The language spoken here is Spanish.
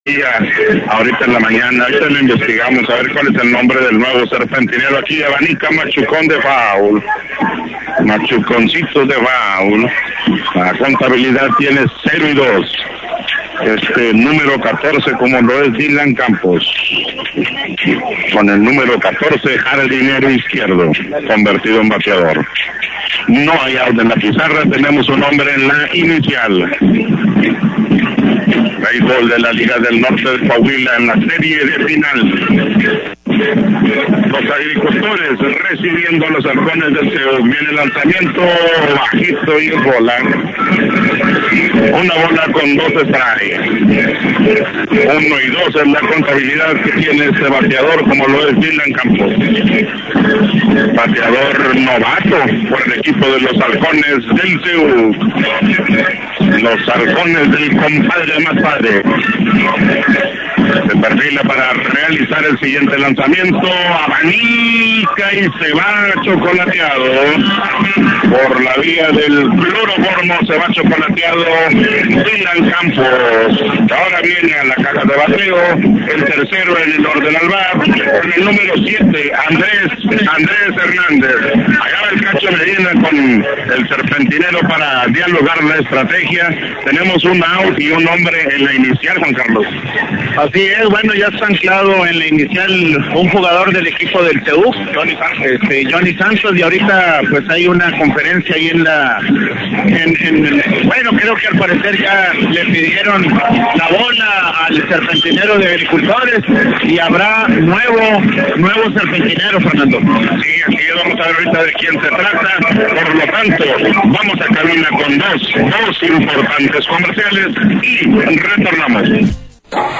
Ahorita en la mañana, ahorita lo investigamos a ver cuál es el nombre del nuevo serpentinero. Aquí abanica Machucón de Faul, Machuconcito de Faul. La contabilidad tiene 0 y 2. Número 14 como lo es Dylan Campos, con el número 14 jardinero izquierdo, convertido en bateador. No hay out en la pizarra, tenemos un hombre en la inicial. Béisbol de la Liga del Norte de Coahuila en la serie de final. Los agricultores recibiendo a los halcones del CEU. Viene el lanzamiento bajito y bola. Una bola con 2 strikes. 1 y 2 es la contabilidad que tiene este bateador, como lo es Dylan Campos. Bateador novato por el equipo de los halcones del CEU. Los halcones del compadre más padre. Se perfila para realizar el siguiente lanzamiento, abanica y se va chocolateado. Por la vía del cloroformo se va chocolateado Dylan Campos. Ahora viene a la caja de bateo, el tercero en el orden al bar, con el número 7, Andrés Hernández. Allá va el Cacho Medina con el serpentinero para dialogar la estrategia. Tenemos un out y un hombre en la inicial, Juan Carlos. Así es, bueno, ya está anclado en la inicial un jugador del equipo del CEU, Johnny Santos, y ahorita pues hay una conferencia ahí bueno, creo que al parecer ya le pidieron la bola al serpentinero de agricultores y habrá nuevo serpentinero, Fernando. Sí, así es, vamos a ver ahorita de quién se trata. Por lo tanto, vamos a cabina con dos importantes comerciales y retornamos.